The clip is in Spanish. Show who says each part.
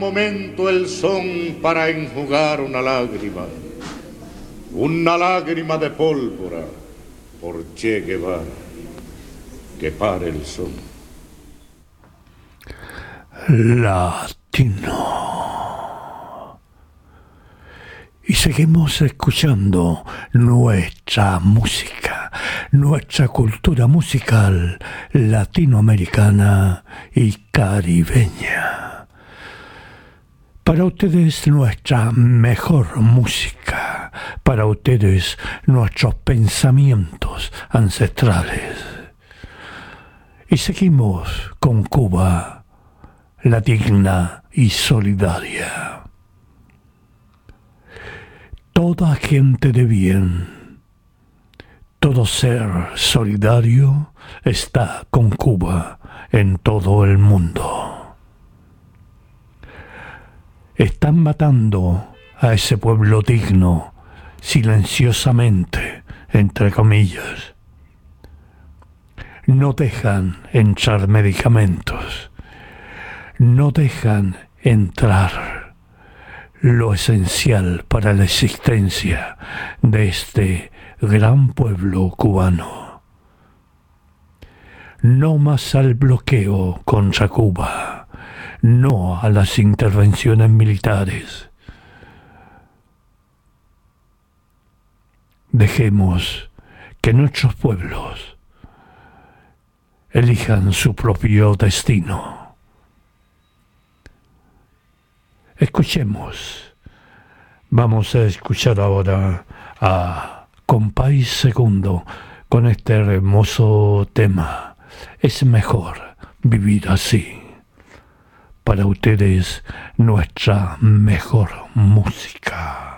Speaker 1: Momento el son para enjugar una lágrima de pólvora por Che Guevara, que pare el son.
Speaker 2: Latino. Y seguimos escuchando nuestra música, nuestra cultura musical latinoamericana y caribeña. Para ustedes nuestra mejor música, para ustedes nuestros pensamientos ancestrales. Y seguimos con Cuba, la digna y solidaria. Toda gente de bien, todo ser solidario está con Cuba en todo el mundo. Están matando a ese pueblo digno, silenciosamente, entre comillas. No dejan entrar medicamentos, no dejan entrar lo esencial para la existencia de este gran pueblo cubano. No más al bloqueo contra Cuba. No a las intervenciones militares. Dejemos que nuestros pueblos elijan su propio destino. Escuchemos. Vamos a escuchar ahora a Compay Segundo con este hermoso tema. Es mejor vivir así. Para ustedes, nuestra mejor música.